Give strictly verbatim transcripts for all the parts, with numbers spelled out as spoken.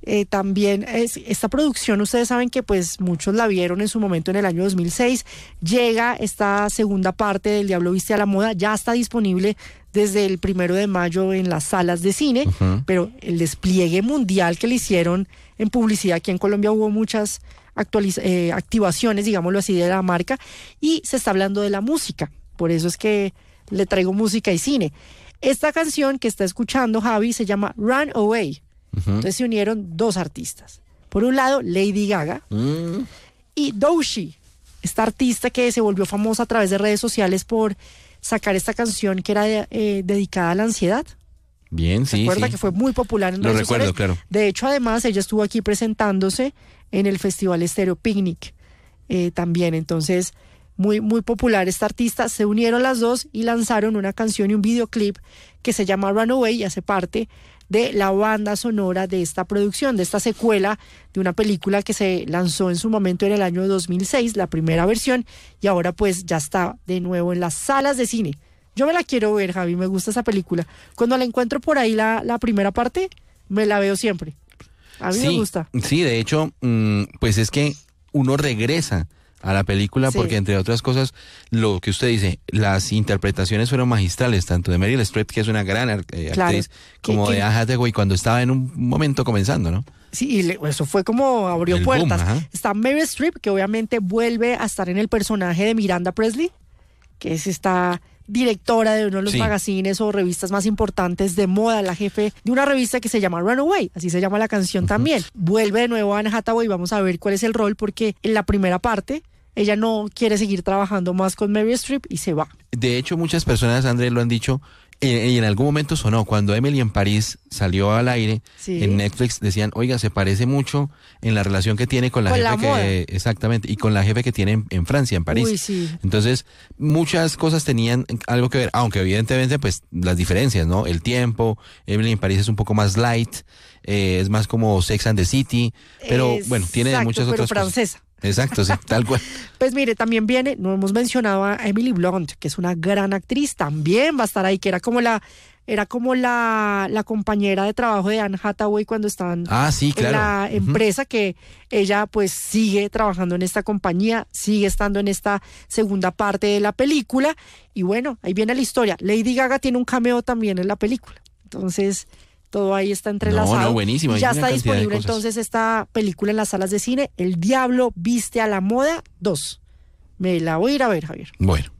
Eh, también es, esta producción, ustedes saben que pues muchos la vieron en su momento en el año dos mil seis. Llega esta segunda parte del Diablo Viste a la Moda, ya está disponible desde el primero de mayo en las salas de cine, uh-huh. pero el despliegue mundial que le hicieron en publicidad, aquí en Colombia hubo muchas actualiz- eh, activaciones, digámoslo así, de la marca, y se está hablando de la música, por eso es que le traigo música y cine. Esta canción que está escuchando Javi se llama Run Away. Uh-huh. Entonces se unieron dos artistas. Por un lado, Lady Gaga uh-huh. y Doechii, esta artista que se volvió famosa a través de redes sociales por sacar esta canción que era de, eh, dedicada a la ansiedad. Bien, sí, ¿Recuerda sí. que fue muy popular en Lo redes recuerdo, sociales? claro. De hecho, además, ella estuvo aquí presentándose en el Festival Estéreo Picnic eh, también. Entonces, muy, muy popular esta artista. Se unieron las dos y lanzaron una canción y un videoclip que se llama Runaway y hace parte de la banda sonora de esta producción, de esta secuela de una película que se lanzó en su momento en el año dos mil seis, la primera versión, y ahora pues ya está de nuevo en las salas de cine. Yo me la quiero ver, Javi, me gusta esa película. Cuando la encuentro por ahí la, la primera parte, me la veo siempre. A mí sí, me gusta. Sí, de hecho, mmm, pues es que uno regresa a la película, sí. porque entre otras cosas, lo que usted dice, las interpretaciones fueron magistrales, tanto de Meryl Streep, que es una gran eh, claro. actriz, como ¿Qué, qué? de Anne Hathaway, cuando estaba en un momento comenzando, ¿no? Sí, y le, eso fue como abrió el puertas. Boom, está Meryl Streep, que obviamente vuelve a estar en el personaje de Miranda Presley, que es esta directora de uno de los sí. magazines o revistas más importantes de moda, la jefe de una revista que se llama Runaway, así se llama la canción uh-huh. también. Vuelve de nuevo Anne Hathaway, vamos a ver cuál es el rol, porque en la primera parte ella no quiere seguir trabajando más con Meryl Streep y se va. De hecho, muchas personas, André, lo han dicho, eh, y en algún momento sonó, cuando Emily en París salió al aire, sí. en Netflix decían, oiga, se parece mucho en la relación que tiene con la con jefe la que, moda. exactamente, y con la jefe que tiene en, en Francia, en París. Uy, sí. Entonces, muchas cosas tenían algo que ver, aunque evidentemente, pues, las diferencias, ¿no? El tiempo, Emily en París es un poco más light, eh, es más como Sex and the City, pero Exacto, bueno, tiene muchas pero otras francesa. cosas. Exacto, sí, tal cual. Pues mire, también viene, no hemos mencionado a Emily Blunt, que es una gran actriz, también va a estar ahí, que era como la, era como la, la compañera de trabajo de Anne Hathaway cuando estaban ah, sí, claro. en la empresa, uh-huh. que ella pues sigue trabajando en esta compañía, sigue estando en esta segunda parte de la película, y bueno, ahí viene la historia. Lady Gaga tiene un cameo también en la película, entonces todo ahí está entrelazado. No, no, buenísimo. Ya está disponible entonces esta película en las salas de cine, El Diablo Viste a la Moda dos. Me la voy a ir a ver, Javier. Bueno.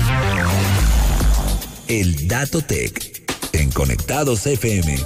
El Dato Tech en Conectados F M.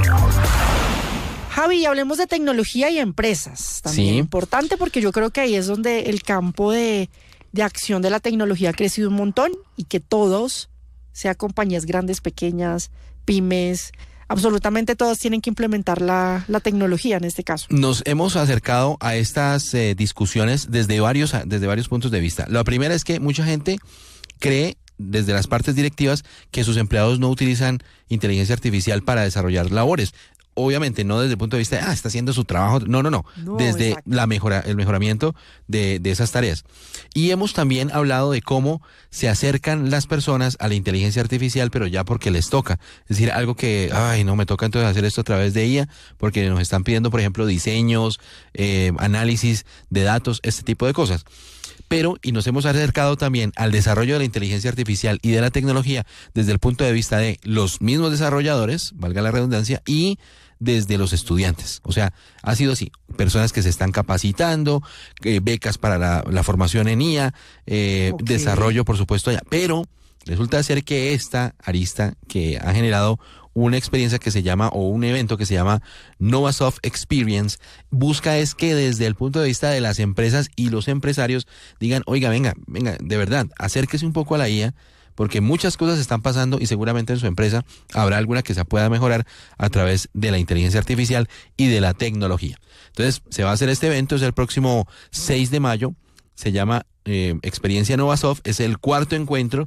Javi, hablemos de tecnología y empresas. También sí. importante, porque yo creo que ahí es donde el campo de, de acción de la tecnología ha crecido un montón, y que todos, sea compañías grandes, pequeñas, pymes, absolutamente todos tienen que implementar la, la tecnología en este caso. Nos hemos acercado a estas eh, discusiones desde varios, desde varios puntos de vista. La primera es que mucha gente cree, desde las partes directivas, que sus empleados no utilizan inteligencia artificial para desarrollar labores. Obviamente no desde el punto de vista de, ah, está haciendo su trabajo. No, no, no. no desde exacto. la mejora, el mejoramiento de, de esas tareas. Y hemos también hablado de cómo se acercan las personas a la inteligencia artificial, pero ya porque les toca. Es decir, algo que, ay, no, me toca entonces hacer esto a través de I A, porque nos están pidiendo, por ejemplo, diseños, eh, análisis de datos, este tipo de cosas. Pero, y nos hemos acercado también al desarrollo de la inteligencia artificial y de la tecnología desde el punto de vista de los mismos desarrolladores, valga la redundancia, y desde los estudiantes. O sea, ha sido así, personas que se están capacitando, eh, becas para la, la formación en I A, eh, okay. desarrollo, por supuesto, allá. Pero resulta ser que esta arista que ha generado una experiencia que se llama, o un evento que se llama Novasoft Experience, busca es que desde el punto de vista de las empresas y los empresarios digan, oiga, venga, venga, de verdad, acérquese un poco a la I A, porque muchas cosas están pasando y seguramente en su empresa habrá alguna que se pueda mejorar a través de la inteligencia artificial y de la tecnología. Entonces, se va a hacer este evento, es el próximo seis de mayo, se llama eh, Experiencia Novasoft, es el cuarto encuentro,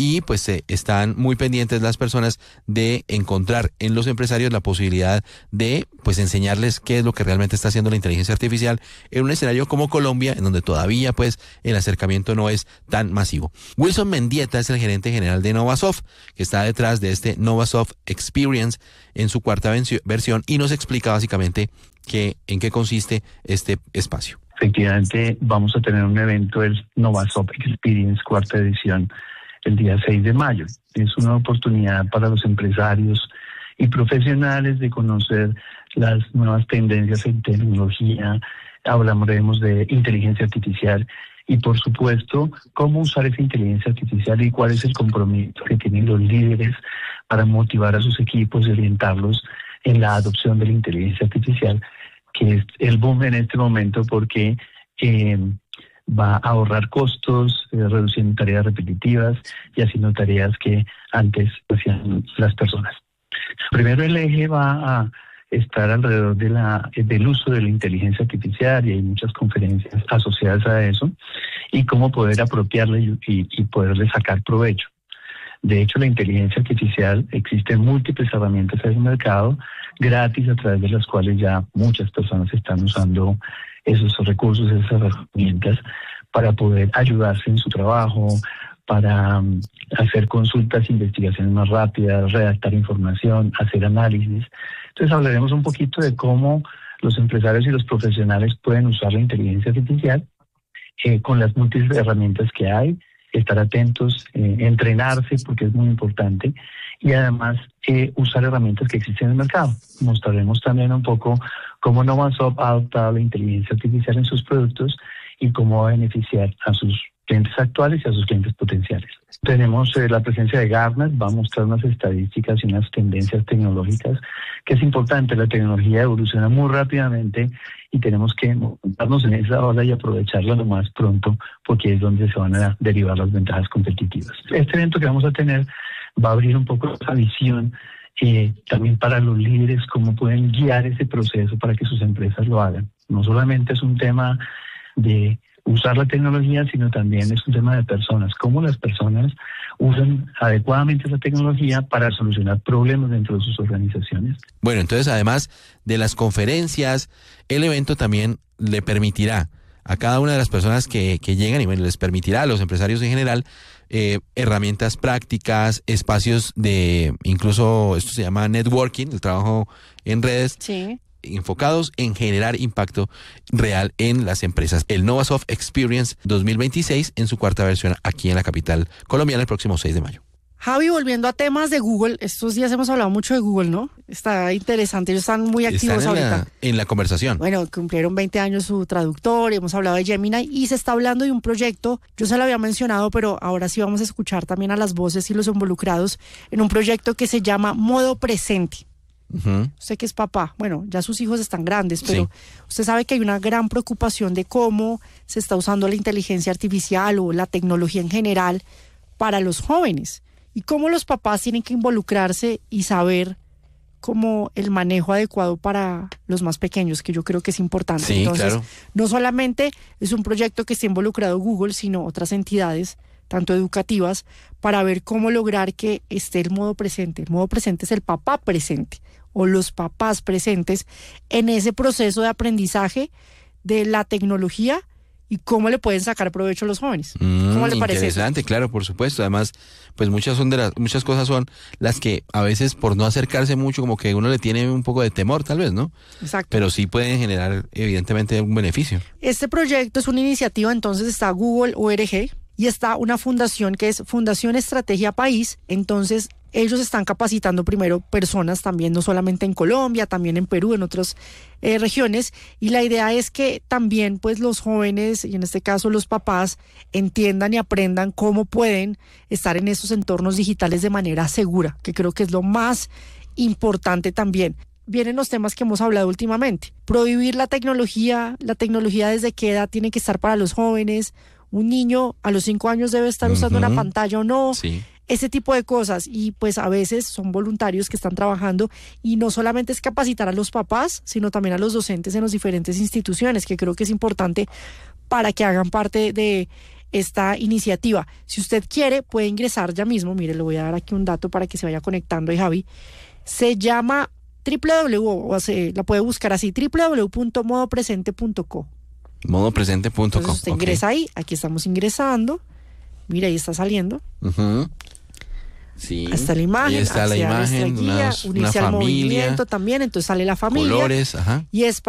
y pues eh, están muy pendientes las personas de encontrar en los empresarios la posibilidad de pues enseñarles qué es lo que realmente está haciendo la inteligencia artificial en un escenario como Colombia, en donde todavía pues el acercamiento no es tan masivo. Wilson Mendieta es el gerente general de Novasoft, que está detrás de este Novasoft Experience en su cuarta versión, y nos explica básicamente que, en qué consiste este espacio. Efectivamente, vamos a tener un evento, el Novasoft Experience cuarta edición, el día seis de mayo. Es una oportunidad para los empresarios y profesionales de conocer las nuevas tendencias en tecnología. Hablaremos de inteligencia artificial y, por supuesto, cómo usar esa inteligencia artificial y cuál es el compromiso que tienen los líderes para motivar a sus equipos y orientarlos en la adopción de la inteligencia artificial, que es el boom en este momento porque eh, va a ahorrar costos, eh, reduciendo tareas repetitivas y haciendo tareas que antes hacían las personas. Primero, el eje va a estar alrededor de la, del uso de la inteligencia artificial, y hay muchas conferencias asociadas a eso, y cómo poder apropiarla y, y, y poderle sacar provecho. De hecho, la inteligencia artificial, existen múltiples herramientas en el mercado gratis a través de las cuales ya muchas personas están usando esos recursos, esas herramientas para poder ayudarse en su trabajo, para um, hacer consultas, investigaciones más rápidas, redactar información, hacer análisis. Entonces hablaremos un poquito de cómo los empresarios y los profesionales pueden usar la inteligencia artificial eh, con las múltiples herramientas que hay, estar atentos, eh, entrenarse porque es muy importante, y además eh, usar herramientas que existen en el mercado. Mostraremos también un poco cómo Novasoft ha adoptado la inteligencia artificial en sus productos y cómo va a beneficiar a sus clientes actuales y a sus clientes potenciales. Tenemos eh, la presencia de Gartner, va a mostrar unas estadísticas y unas tendencias tecnológicas, que es importante. La tecnología evoluciona muy rápidamente y tenemos que montarnos en esa ola y aprovecharla lo más pronto, porque es donde se van a derivar las ventajas competitivas. Este evento que vamos a tener va a abrir un poco esa visión eh, también para los líderes, cómo pueden guiar ese proceso para que sus empresas lo hagan. No solamente es un tema de usar la tecnología, sino también es un tema de personas, cómo las personas usan adecuadamente esa tecnología para solucionar problemas dentro de sus organizaciones. Bueno, entonces además de las conferencias, el evento también le permitirá a cada una de las personas que, que llegan, y bueno, les permitirá a los empresarios en general eh, herramientas prácticas, espacios de, incluso esto se llama networking, el trabajo en redes, sí, enfocados en generar impacto real en las empresas. El Novasoft Experience dos mil veintiséis en su cuarta versión aquí en la capital colombiana el próximo seis de mayo. Javi, volviendo a temas de Google, estos días hemos hablado mucho de Google, ¿no? Está interesante, ellos están muy activos están en ahorita. La, en la conversación. Bueno, cumplieron veinte años su traductor, y hemos hablado de Gemini, y se está hablando de un proyecto, yo se lo había mencionado, pero ahora sí vamos a escuchar también a las voces y los involucrados en un proyecto que se llama Modo Presente. Uh-huh. Usted que es papá, bueno, ya sus hijos están grandes, pero sí, usted sabe que hay una gran preocupación de cómo se está usando la inteligencia artificial o la tecnología en general para los jóvenes, y cómo los papás tienen que involucrarse y saber cómo el manejo adecuado para los más pequeños, que yo creo que es importante. Sí, Entonces, claro. No solamente es un proyecto que esté involucrado Google, sino otras entidades, tanto educativas, para ver cómo lograr que esté el modo presente. El modo presente es el papá presente, o los papás presentes en ese proceso de aprendizaje de la tecnología y cómo le pueden sacar provecho a los jóvenes. Mm, ¿Cómo le parece interesante, eso? Claro, por supuesto. Además, pues muchas son de las muchas cosas son las que a veces por no acercarse mucho como que uno le tiene un poco de temor, tal vez, ¿no? Exacto. Pero sí pueden generar evidentemente un beneficio. Este proyecto es una iniciativa, entonces está Google O R G y está una fundación que es Fundación Estrategia País. Entonces ellos están capacitando primero personas también, no solamente en Colombia, también en Perú, en otras eh, regiones, y la idea es que también pues los jóvenes, y en este caso los papás, entiendan y aprendan cómo pueden estar en esos entornos digitales de manera segura, que creo que es lo más importante también. Vienen los temas que hemos hablado últimamente, prohibir la tecnología, la tecnología desde qué edad tiene que estar para los jóvenes, un niño a los cinco años debe estar usando uh-huh. una pantalla o no, sí. Ese tipo de cosas, y pues a veces son voluntarios que están trabajando, y no solamente es capacitar a los papás, sino también a los docentes en las diferentes instituciones, que creo que es importante para que hagan parte de esta iniciativa. Si usted quiere, puede ingresar ya mismo. Mire, le voy a dar aquí un dato para que se vaya conectando ahí, Javi. Se llama www, o se, la puede buscar así, w w w punto modo presente punto co. modo presente punto com. Entonces usted okay. ingresa ahí, aquí estamos ingresando. Mira, ahí está saliendo. Uh-huh. Sí. Ahí está la imagen. Ahí está la acceder a imagen, nuestra guía, unas- unirse una al familia, movimiento también, entonces sale la familia. colores, ajá. Y es